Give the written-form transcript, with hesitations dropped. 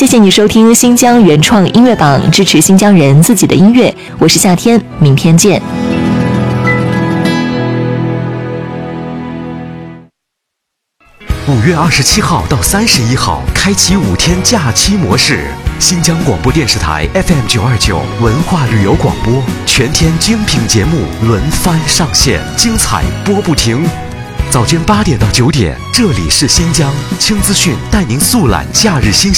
谢谢你收听新疆原创音乐榜，支持新疆人自己的音乐。我是夏天，明天见。 5月27号到31号，开启5天假期模式。新疆广播电视台 FM929 文化旅游广播，全天精品节目轮番上线，精彩播不停。早间8点到9点，这里是新疆轻资讯，带您速览假日新